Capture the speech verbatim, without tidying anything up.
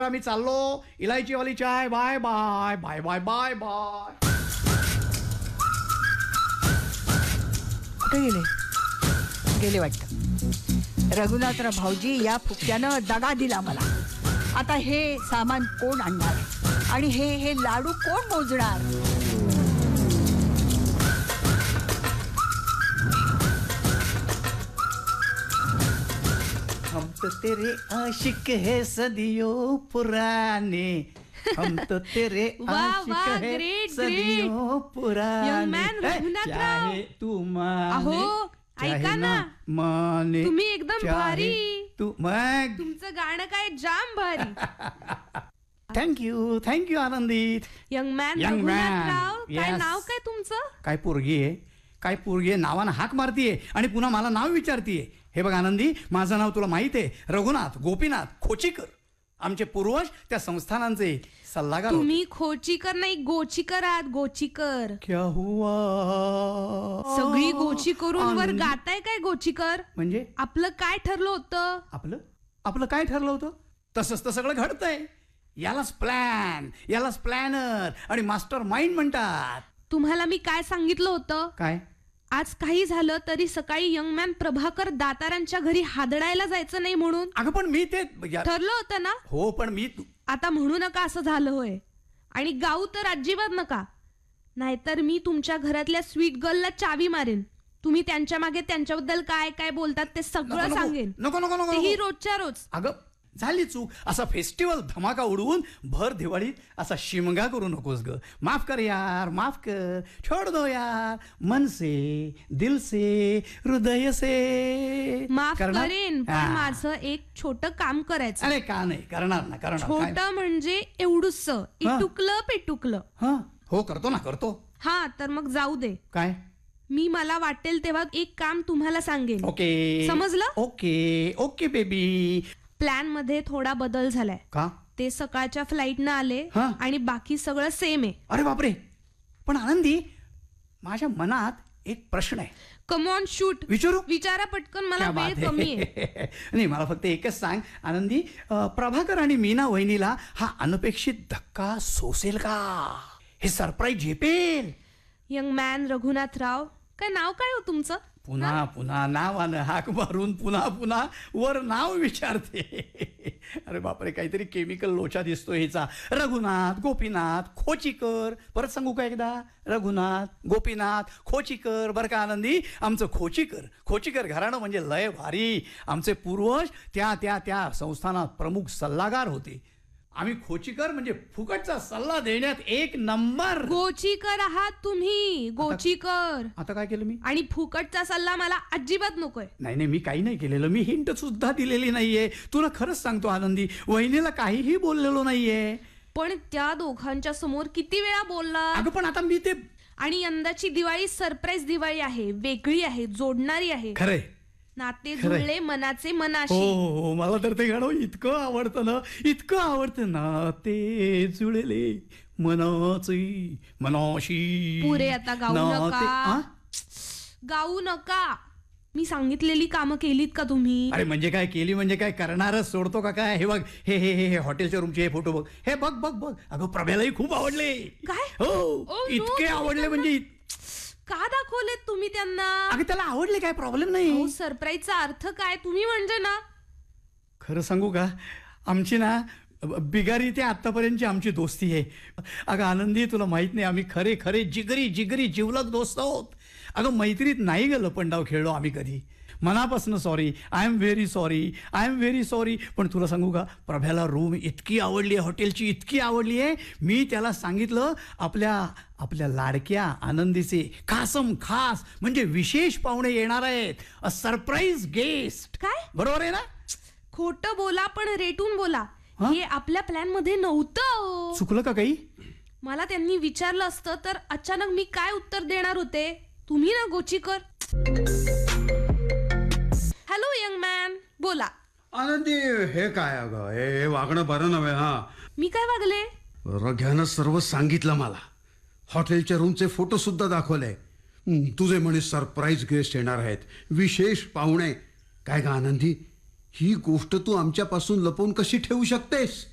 मी चाललो इलायचीवाली चाय. Bye bye bye bye bye bye. कुठे गेले गेले वाटतं. रघुनाथराव भाऊजी या फुक्यानं दगा दिला मला. आता हे सामान कोण आणणार आणि हे हे लाडू कोण मोजणार. हम तो तेरे आशिक है सदियों पुराने. हम तो तेरे आशिक है सदियों पुराने. चाहे तू माने अहो ऐका ना, माने तुम्ही एकदम भारी. तू मग तुमचं गाणं काय जाम भारी. थँक्यू थँक्यू आनंदित. Young man Young man. Raghunathrao, काय Yes. नाव काय तुमचं. काय पोरगी आहे काय पोरगी आहे. नावानं हाक मारतीये आणि पुन्हा मला नाव विचारतीये. हे बघ आनंदी, माझं नाव तुला माहित आहे, रघुनाथ गोपीनाथ खोचीकर. आमचे पूर्वज त्या संस्थानांचे सल्लागार होते. तुम्ही खोचीकर नाही गोचीकर आहात. गोचीकर क्या हुआ. सगळी गोची करून वर आनंदी. गाताय काय गोचीकर. म्हणजे आपलं काय ठरलं होतं. आपलं आपलं काय ठरलं होतं. तसंच तर सगळं घडतंय. यालाच प्लॅन यालाच प्लॅनर आणि मास्टर माइंड म्हणतात. तुम्हाला मी काय सांगितलं होतं. काय आज काही झालं तरी सकाळी यंग मॅन प्रभाकर दातारांच्या घरी हादडायला जायचं नाही म्हणून अगं पण मी ते या- ठरलं होतं ना. हो पण मी आता म्हणू नका असं झालं होय. आणि गाऊ तर अजिबात नका, नाहीतर मी तुमच्या घरातल्या स्वीट गर्लला चावी मारेन. तुम्ही त्यांच्या मागे त्यांच्याबद्दल काय काय बोलतात ते सगळं नको, सांगेन. नको नको नको तेही नको. रोजच्या रोज. अगं झाली चूक. असा फेस्टिवल धमाका उडवून भर दिवाळीत असा शिमगा करू नकोस ग. माफ कर यार, माफ कर. छोड दो यार. मन से दिल से हृदय से माफ करणार? करेन, पण हा. माझं एक छोटं काम करायचं. अरे का नाही करणार ना करणार. काय? छोटं म्हणजे एवढूस इटुकलं पेटुकलं. हा हो करतो ना करतो. हा तर मग जाऊ दे. काय मी मला वाटेल तेव्हा एक काम तुम्हाला सांगेन. ओके समजलं? Okay okay baby. प्लॅन मध्ये थोडा बदल झालाय. का ते सकाळच्या फ्लाईटनं आले हा. आणि बाकी सगळं सेम आहे. अरे बापरे. पण आनंदी माझ्या मनात एक प्रश्न आहे. Come on shoot. विचारू. विचारा पटकन, मला क्या वेळ बात कमी है. आहे. नाही मला फक्त एकच सांग आनंदी, अं, प्रभाकर आणि मीना वहिनीला हा अनपेक्षित धक्का सोसेल का. हे सरप्राईज झेपेल. यंग मॅन रघुनाथराव, काय नाव काय हो तुमचं. पुन्हा पुन्हा नावानं हाक मारून पुन्हा पुन्हा वर नाव विचारते. अरे बापरे काहीतरी केमिकल लोचा दिसतो हिचा. रघुनाथ गोपीनाथ खोचीकर. परत सांगू का एकदा. रघुनाथ गोपीनाथ खोचीकर. बरं का आनंदी, आमचं खोचीकर खोचीकर घराणं म्हणजे लय भारी. आमचे पूर्वज त्या त्या त्या संस्थानात प्रमुख सल्लागार होते. आम्ही खोचीकर म्हणजे फुकटचा सल्ला देण्यात एक नंबर. गोचीकर आहात तुम्ही. गोचीकर. आता काय केलं मी. आणि फुकटचा सल्ला मला अजिबात नकोय. नाही नाही मी काही नाही केलेलं. मी हिंट सुद्धा दिलेली नाहीये. तुला खरंच सांगतो आनंदी, वहिनीला काहीही बोललेलो नाहीये. पण त्या दोघांच्या समोर किती वेळा बोलला. अगं पण आता मी ते. आणि यंदाची दिवाळी सरप्राईज दिवाळी आहे, वेगळी आहे, जोडणारी आहे. खरंय. नाते खरंय. जुळले मनाचे हो मनाशी. हो मला तर ते गाणं इतकं आवडतं ना, इतकं आवडतं. नाते जुळले मनाचे मनाशी. पुरे आता गाऊ नाते- नका. आ? गाऊ नका. मी सांगितलेली कामं केलीत का तुम्ही. अरे म्हणजे काय केली म्हणजे काय, करणारच सोडतो का काय. हे बघ हे हे हे हे हॉटेलच्या रूमचे हे फोटो बघ. हे बघ बघ बघ. अगं प्रभेलाही खूप आवडले. काय? हो ओ, इतके नो, आवडले त्यांना- म्हणजे. का दाखवलेत तुम्ही त्यांना. अगं त्याला आवडले, काय प्रॉब्लेम नाही. सरप्राईजचा अर्थ काय तुम्ही म्हणजे ना. खरं सांगू का, आमची ना बिगारी ते आत्तापर्यंतची आमची दोस्ती आहे. अगं आनंदी तुला माहित नाही, आम्ही खरे खरे जिगरी जिगरी जिवलग दोस्त आहोत. अगं मैत्रीत नाही ग लपंडाव खेळलो आम्ही कधी. मनापासून sorry. I am very sorry. I am very sorry. पण तुला सांगू का, प्रभ्याला रूम इतकी आवडली आहे, हॉटेलची इतकी आवडली आहे. मी त्याला सांगितलं आपल्या आपल्या लाडक्या आनंदीचे कासम खास म्हणजे विशेष पाहुणे येणार आहेत. A surprise guest. काय. बरोबर आहे ना. खोटं बोला पण रेटून बोला. हे आपल्या प्लॅन मध्ये नव्हतं. चुकलं का काही. मला त्यांनी विचारलं असतं तर अचानक मी काय उत्तर देणार होते. तुम्ही ना गोचीकर. हॅलो यंग मॅन, बोला. आनंदी हे काय अगं, हे वागणं बरं नव्हे. हा मी काय वागले. रघ्यानं सर्व सांगितलं मला. हॉटेलच्या रूमचे फोटो सुद्धा दाखवले. तुझे म्हणे सरप्राईज गेस्ट येणार आहेत, विशेष पाहुणे. काय का आनंदी, ही गोष्ट तू आमच्यापासून लपवून कशी ठेवू शकतेस.